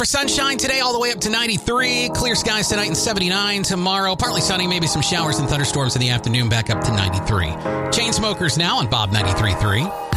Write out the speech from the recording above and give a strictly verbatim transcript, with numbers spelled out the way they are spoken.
for sunshine today, all the way up to ninety-three. Clear skies tonight and seventy-nine. Tomorrow, partly sunny, maybe some showers and thunderstorms in the afternoon, back up to ninety-three. Chainsmokers now on Bob ninety-three point three.